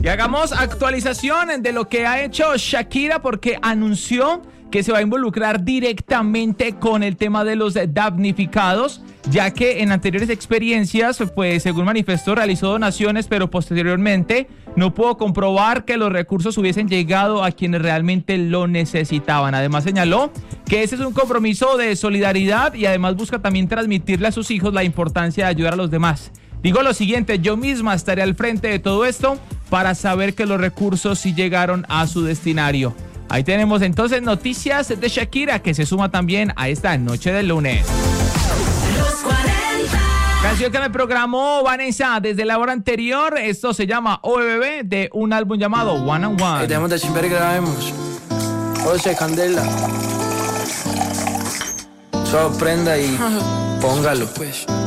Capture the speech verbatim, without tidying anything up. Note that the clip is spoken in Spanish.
Y hagamos actualización de lo que ha hecho Shakira porque anunció que se va a involucrar directamente con el tema de los damnificados, ya que en anteriores experiencias, pues según manifestó, realizó donaciones, pero posteriormente no pudo comprobar que los recursos hubiesen llegado a quienes realmente lo necesitaban. Además señaló que ese es un compromiso de solidaridad y además busca también transmitirle a sus hijos la importancia de ayudar a los demás. Digo lo siguiente, yo misma estaré al frente de todo esto para saber que los recursos sí llegaron a su destinario. Ahí tenemos entonces noticias de Shakira, que se suma también a esta noche del lunes. Los cuarenta. Canción que me programó Vanessa desde la hora anterior. Esto se llama O B B de un álbum llamado One and One. Hey, dejemos de chimper y grabemos. José Candela. Sorprenda y póngalo.